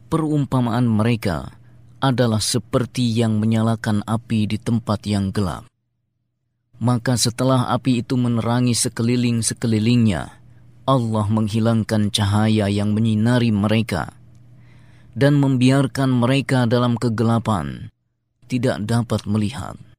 Perumpamaan mereka adalah seperti yang menyalakan api di tempat yang gelap. Maka setelah api itu menerangi sekeliling-sekelilingnya, Allah menghilangkan cahaya yang menyinari mereka dan membiarkan mereka dalam kegelapan, tidak dapat melihat.